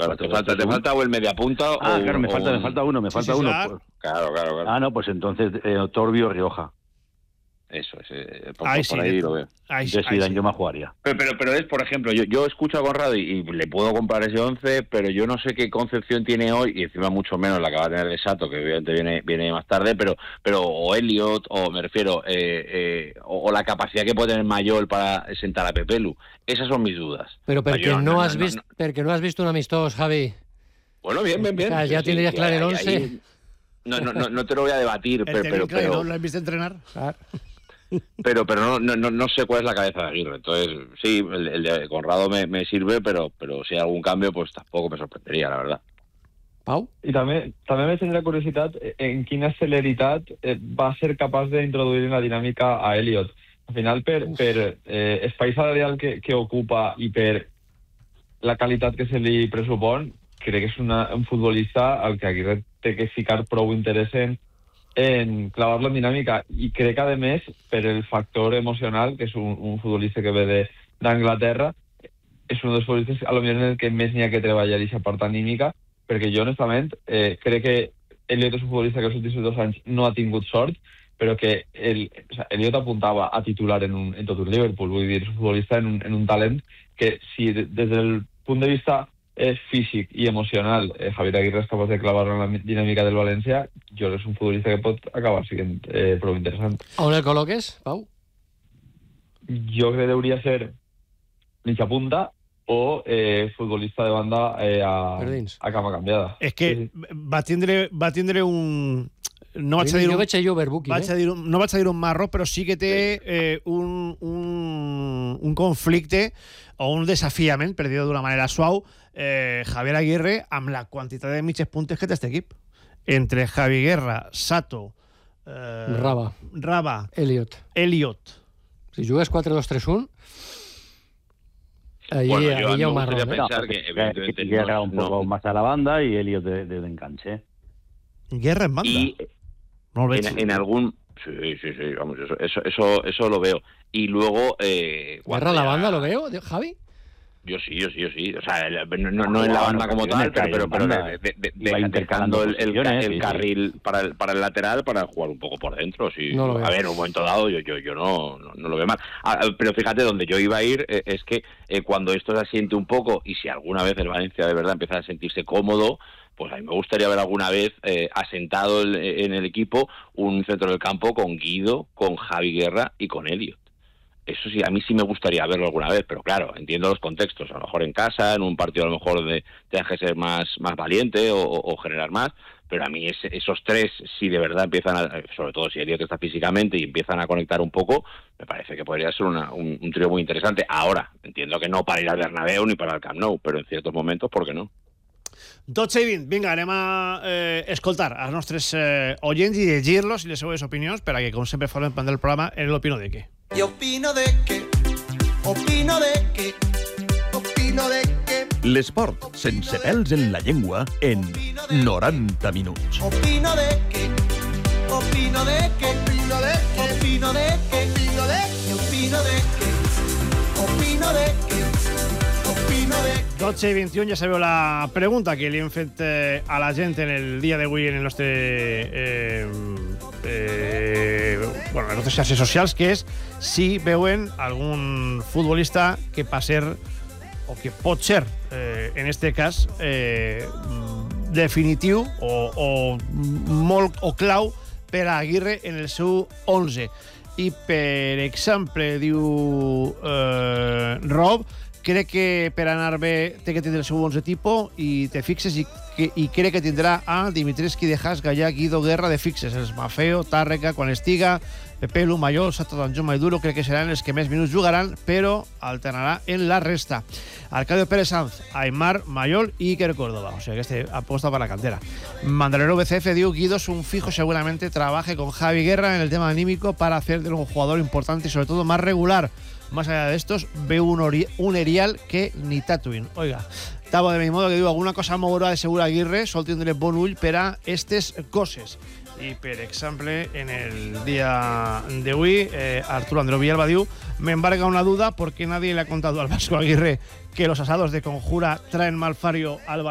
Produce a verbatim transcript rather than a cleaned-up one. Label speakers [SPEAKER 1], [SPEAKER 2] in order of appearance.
[SPEAKER 1] claro. Te falta, te falta o el mediapunta o...
[SPEAKER 2] Ah, claro, me falta,
[SPEAKER 1] un...
[SPEAKER 2] me falta uno, me falta
[SPEAKER 3] sí, sí,
[SPEAKER 2] uno.
[SPEAKER 3] claro.
[SPEAKER 2] Pues.
[SPEAKER 1] Claro, claro, claro.
[SPEAKER 2] Ah, no, pues entonces eh, Torbio Rioja.
[SPEAKER 1] Eso es, eh, por,
[SPEAKER 3] Ahí
[SPEAKER 1] por
[SPEAKER 3] sí,
[SPEAKER 1] ahí
[SPEAKER 3] de...
[SPEAKER 1] lo veo.
[SPEAKER 3] Ahí,
[SPEAKER 2] Entonces
[SPEAKER 3] ahí
[SPEAKER 2] sí,
[SPEAKER 3] sí.
[SPEAKER 2] yo me jugaría.
[SPEAKER 1] Pero, pero, pero es, por ejemplo, yo, yo escucho a Conrado y, y le puedo comprar ese once, pero yo no sé qué concepción tiene hoy, y encima mucho menos la que va a tener de Sato, que obviamente viene viene más tarde, pero pero o Elliot, o me refiero, eh, eh, o, o la capacidad que puede tener Mayol para sentar a Pepelu. Esas son mis dudas.
[SPEAKER 4] Però perquè
[SPEAKER 1] Yo
[SPEAKER 4] no,
[SPEAKER 1] no,
[SPEAKER 4] no,
[SPEAKER 1] no,
[SPEAKER 4] has
[SPEAKER 1] no,
[SPEAKER 4] vist,
[SPEAKER 1] no.
[SPEAKER 4] perquè no has vist un amistós, Javi.
[SPEAKER 1] Bueno, bien, bien, bien.
[SPEAKER 4] O sea, ya
[SPEAKER 1] Sí,
[SPEAKER 4] tendrías
[SPEAKER 1] sí,
[SPEAKER 4] claro el
[SPEAKER 1] ahí-
[SPEAKER 4] once.
[SPEAKER 1] ahí- No, no, no, no te lo voy a debatir,
[SPEAKER 3] El
[SPEAKER 1] pero, pero,
[SPEAKER 3] técnico,
[SPEAKER 1] pero,
[SPEAKER 3] ¿no lo has visto entrenar?
[SPEAKER 4] Claro.
[SPEAKER 1] pero, pero no, no, no, no sé cuál es la cabeza de Aguirre. Entonces, sí, el, el de Conrado me, me sirve, pero, pero si hay algún cambio, pues tampoco me sorprendería, la verdad.
[SPEAKER 4] Pau?
[SPEAKER 5] I també també me tindrà curiositat en quina celeritat eh, va ser capaç d'introduir en la dinàmica a Elliot. Al final, per, per eh, espai salarial que, que ocupa i per la qualitat que se li pressupon, crec que és una, un futbolista al que Aguirre té que ficar prou interès en, en clavar-lo en dinàmica. I crec que, a més, per el factor emocional, que és un, un futbolista que ve de- d'Anglaterra, és un dels futbolistes a lo millor en el que més n'hi ha que treballar i aquesta part anímica, perquè jo, honestament, eh, crec que Elliot és un futbolista que els últims dos anys no ha tingut sort, però que el, o sea, Elliot apuntava a titular en, un, en tot un Liverpool. Vull dir, és un futbolista en un, en un talent que, si de, des del punt de vista eh, físic i emocional eh, Javier Aguirre és capaç de clavar-lo en la dinàmica del València, jo és un futbolista que pot acabar sent eh, prou interessant.
[SPEAKER 4] On el col·loques, Pau?
[SPEAKER 5] Jo crec que hauria ser mitja punta o eh, futbolista de banda eh, a,
[SPEAKER 4] Per dins.
[SPEAKER 5] a cama canviada.
[SPEAKER 3] És que
[SPEAKER 5] Sí, sí.
[SPEAKER 3] va tindre, va tindre un... No vaig a dir
[SPEAKER 4] jo
[SPEAKER 3] un,
[SPEAKER 4] veig a Overbooking,
[SPEAKER 3] vaig a
[SPEAKER 4] eh?
[SPEAKER 3] dir un, no vaig a dir un marro, però sí que té eh, un, un, un conflicte o un desafiament, per dir-ho d'una manera suau, eh, Javier Aguirre amb la quantitat de mitges puntes que té aquest equip. Entre Javi Guerra, Sato, eh,
[SPEAKER 4] Raba.
[SPEAKER 3] Raba,
[SPEAKER 4] Elliot.
[SPEAKER 3] Elliot.
[SPEAKER 4] Si jugues quatre dos tres un, allí,
[SPEAKER 1] Bueno, yo-
[SPEAKER 4] allí hi ha
[SPEAKER 1] me
[SPEAKER 4] un marrón,
[SPEAKER 1] gustaría
[SPEAKER 4] eh?
[SPEAKER 1] pensar que, evidentemente,
[SPEAKER 2] que llega
[SPEAKER 1] no-
[SPEAKER 2] un poco
[SPEAKER 1] no.
[SPEAKER 2] más a la banda y Elliot de, de, de enganche.
[SPEAKER 3] Guerra en banda.
[SPEAKER 1] Y
[SPEAKER 3] no el veig.
[SPEAKER 1] en, en algún... Sí, sí, sí, vamos, eso, eso, eso, eso lo veo. Y luego... Eh, cuando
[SPEAKER 4] ¿Guerra a la
[SPEAKER 1] ya-
[SPEAKER 4] banda lo veo, de- Javi?
[SPEAKER 1] Yo sí, yo sí, yo sí. O sea, el- no, no, no en la banda como tal, pero, pero, pero de, de, de,
[SPEAKER 2] Iba
[SPEAKER 1] de-
[SPEAKER 2] intercalando
[SPEAKER 1] dejando el, el,
[SPEAKER 2] posiciones,
[SPEAKER 1] el
[SPEAKER 2] sí, sí.
[SPEAKER 1] carril para el, para el lateral para jugar un poco por dentro. Sí.
[SPEAKER 4] No lo veo.
[SPEAKER 1] A ver, en un momento dado yo yo, yo no, no, no lo veo mal. Ah, pero fíjate, donde yo iba a ir eh, es que eh, cuando esto se asiente un poco y si alguna vez el Valencia de verdad empieza a sentirse cómodo, pues a mí me gustaría ver alguna vez eh, asentado el, en el equipo un centro del campo con Guido, con Javi Guerra y con Elliot. Eso sí, a mí sí me gustaría verlo alguna vez, pero claro, entiendo los contextos. A lo mejor en casa, en un partido a lo mejor donde tengas que ser más, más valiente o, o, o generar más, pero a mí ese, esos tres, si de verdad empiezan, a, sobre todo si Elliot está físicamente y empiezan a conectar un poco, me parece que podría ser una, un, un trío muy interesante. Ahora, entiendo que no para ir al Bernabéu ni para el Camp Nou, però en ciertos momentos, ¿por qué no?
[SPEAKER 3] dotze i vint, vinga, anem a eh, escoltar els nostres eh, oients i llegir-los i les seues opinions per a que, com sempre, formem part del programa en l'Opino de què.
[SPEAKER 6] Y opino de que, opino de que, opino de que,
[SPEAKER 7] L'esport sense pèls en la llengua en noranta minuts.
[SPEAKER 6] opino de que, opino de que, opino de que, opino de que, opino de que, opino de que, opino de que, opino de que.
[SPEAKER 3] dotze i vint i un, ja sabeu la pregunta que li hem fet eh, a la gent en el dia d'avui en el nostre eh, eh, bueno, les nostres xarxes socials, que és si veuen algun futbolista que pa ser o que pot ser eh, en este cas eh, definitiu o, o molt o clau per a Aguirre en el seu onze. I per exemple diu eh, Rob, crec que per anar bé té que tindre el seu onze tipus i te fixes i, que, i crec que tindrà a Dimitrescu, Dejas, Gallà, Guido, Guerra de fixes. Els Mafeo, Tàrrega, quan estiga, Pepelu, Mayol, Sato, Danjón, Maiduro, crec que seran els que més minuts jugaran, però alternarà en la resta. Arcadio Pérez Sanz, Aimar, Mayol i Iker Córdoba. O sea que este aposta para la cantera. Mandalero B C F diu, Guido es un fijo, seguramente trabaje con Javi Guerra en el tema anímico para hacer de él un jugador importante y sobre todo más regular. Más allá de estos, veo un, ori un Erial que ni Tatooine. Oiga, Tavo de mi modo que diu, alguna cosa mourà de segur Aguirre, sol tindre bon ull per a estes coses. I, per exemple, en el dia d'avui, eh, Arturo Andreu Villalba diu, me embarga una duda porque nadie le ha contado al Vasco Aguirre que los asados de Conjura traen malfario al Barcelona.